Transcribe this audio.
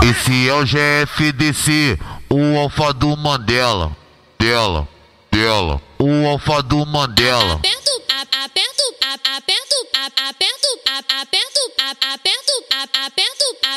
Esse é o GFDC, o alfa do Mandela. Dela, o alfa do Mandela. Aperto, aperto, aperto, aperto, aperto, aperto, aperto, aperto,